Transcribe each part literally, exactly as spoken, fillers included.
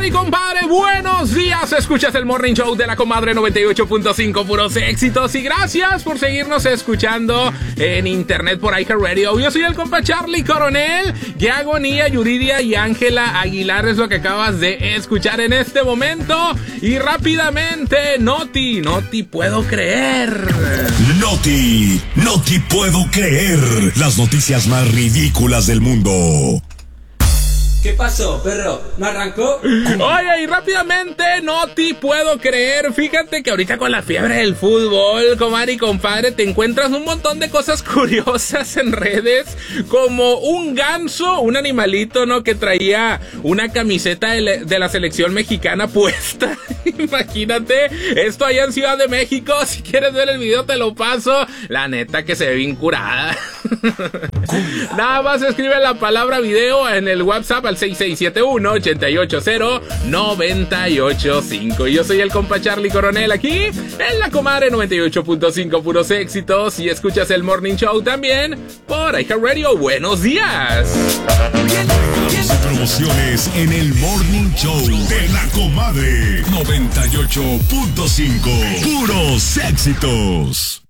comadre, compadre, buenos días. Escuchas el Morning Show de la Comadre noventa y ocho punto cinco, puros éxitos. Y gracias por seguirnos escuchando en internet por iHeartRadio. Yo soy el compa Charlie Coronel. Qué agonía, Yuridia y Ángela Aguilar es lo que acabas de escuchar en este momento. Y rápidamente, Noti, Noti puedo creer. Noti, Noti puedo creer. Las noticias más ridículas del mundo. ¿Qué pasó, perro? ¿No arrancó? Oye, y rápidamente, Noti puedo creer. Fíjate que ahorita con la fiebre del fútbol, comadre y compadre, te encuentras un montón de cosas curiosas en redes, como un ganso, un animalito, ¿no? Que traía una camiseta de, le- de la selección mexicana puesta. Imagínate, esto allá en Ciudad de México. Si quieres ver el video, te lo paso. La neta que se ve bien curada. Nada más escribe la palabra video en el WhatsApp al seis seis siete uno, ocho ocho cero, nueve ocho cinco. Yo soy el compa Charlie Coronel aquí en la Comadre noventa y ocho punto cinco, puros éxitos. Y escuchas el Morning Show también por iHeartRadio. Buenos días. Promociones en el Morning Show de la Comadre noventa y ocho punto cinco. Puros éxitos.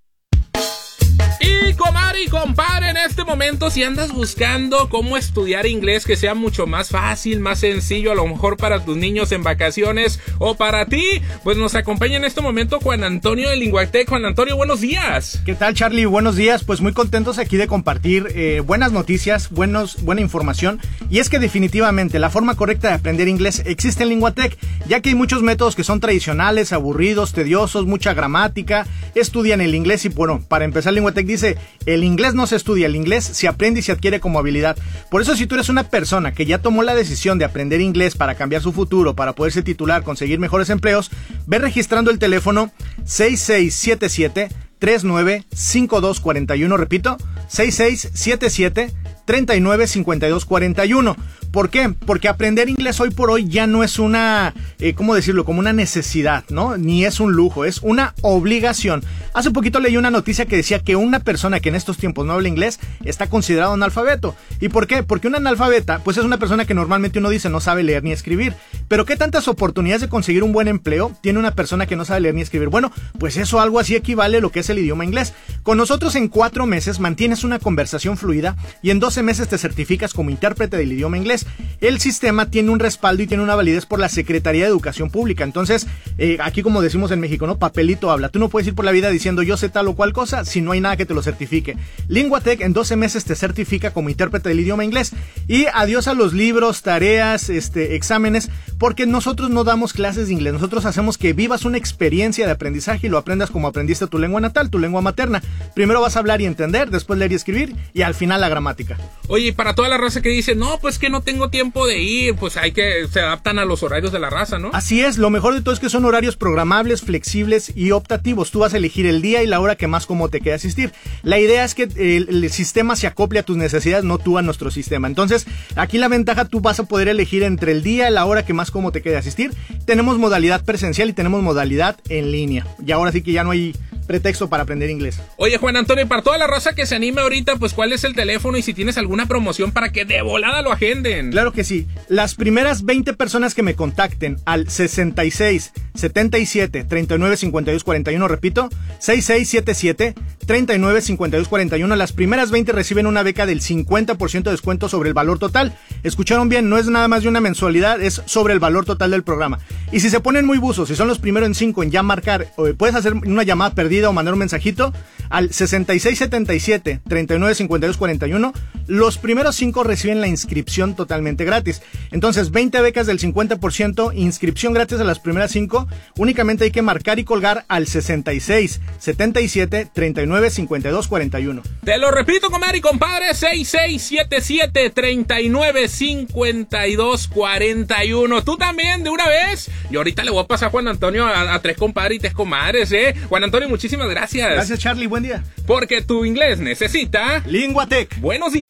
Y comadre y compadre, en este momento, si andas buscando cómo estudiar inglés que sea mucho más fácil, más sencillo, a lo mejor para tus niños en vacaciones o para ti, pues nos acompaña en este momento Juan Antonio de Linguatec. Juan Antonio, buenos días. ¿Qué tal, Charlie? Buenos días. Pues muy contentos aquí de compartir eh, buenas noticias, buenos, buena información. Y es que definitivamente la forma correcta de aprender inglés existe en Linguatec, ya que hay muchos métodos que son tradicionales, aburridos, tediosos, mucha gramática. Estudian el inglés y, bueno, para empezar, Linguatec dice: el inglés no se estudia, el inglés se aprende y se adquiere como habilidad. Por eso, si tú eres una persona que ya tomó la decisión de aprender inglés para cambiar su futuro, para poderse titular, conseguir mejores empleos, ve registrando el teléfono seis seis siete siete, tres nueve cinco dos cuatro uno, repito, seis seis siete siete, tres nueve cinco dos cuatro uno. ¿Por qué? Porque aprender inglés hoy por hoy ya no es una, eh, ¿cómo decirlo? Como una necesidad, ¿no? Ni es un lujo, es una obligación. Hace poquito leí una noticia que decía que una persona que en estos tiempos no habla inglés está considerado analfabeto. ¿Y por qué? Porque un analfabeta, pues es una persona que normalmente uno dice no sabe leer ni escribir. Pero ¿qué tantas oportunidades de conseguir un buen empleo tiene una persona que no sabe leer ni escribir? Bueno, pues eso algo así equivale a lo que es el idioma inglés. Con nosotros en cuatro meses mantienes una conversación fluida y en doce meses te certificas como intérprete del idioma inglés. El sistema tiene un respaldo y tiene una validez por la Secretaría de Educación Pública. Entonces, eh, aquí como decimos en México, ¿no? Papelito habla. Tú no puedes ir por la vida diciendo yo sé tal o cual cosa si no hay nada que te lo certifique. Linguatec en doce meses te certifica como intérprete del idioma inglés. Y adiós a los libros, tareas, este, exámenes, porque nosotros no damos clases de inglés. Nosotros hacemos que vivas una experiencia de aprendizaje y lo aprendas como aprendiste tu lengua natal, tu lengua materna. Primero vas a hablar y entender, después leer y escribir y al final la gramática. Oye, y para toda la raza que dice, no, pues que no tengo tiempo de ir, pues hay que, se adaptan a los horarios de la raza, ¿no? Así es, lo mejor de todo es que son horarios programables, flexibles y optativos. Tú vas a elegir el día y la hora que más cómodo te quede asistir. La idea es que el, el sistema se acople a tus necesidades, no tú a nuestro sistema. Entonces, aquí la ventaja, tú vas a poder elegir entre el día y la hora que más cómodo te quede asistir. Tenemos modalidad presencial y tenemos modalidad en línea. Y ahora sí que ya no hay pretexto para aprender inglés. Oye, Juan Antonio, para toda la raza que se anime ahorita, pues ¿cuál es el teléfono? Y si tienes alguna promoción para que de volada lo agenden. Claro que sí. Las primeras veinte personas que me contacten al sesenta y seis, setenta y siete, treinta y nueve, cincuenta y dos, cuarenta y uno, repito, seis seis siete siete, treinta y nueve, cincuenta y dos, cuarenta y uno, las primeras veinte reciben una beca del cincuenta por ciento de descuento sobre el valor total. Escucharon bien, no es nada más de una mensualidad, es sobre el valor total del programa. Y si se ponen muy buzos, si son los primeros en cinco en ya marcar, puedes hacer una llamada perdida o mandar un mensajito al sesenta y seis setenta y siete, treinta y nueve, cincuenta y dos, cuarenta y uno. Los primeros cinco reciben la inscripción totalmente gratis. Entonces, veinte becas del cincuenta por ciento, inscripción gratis a las primeras cinco. Únicamente hay que marcar y colgar al sesenta y seis setenta y siete, treinta y nueve, cincuenta y dos, cuarenta y uno. Te lo repito, comadre y compadre, seis seis siete siete, treinta y nueve, cincuenta y dos, cuarenta y uno. Tú también, de una vez. Y ahorita le voy a pasar a Juan Antonio a, a tres compadres y tres comadres, ¿eh? Juan Antonio, muchísimas gracias. Gracias, Charlie, buen día. Porque tu inglés necesita Linguatec. Buenos días.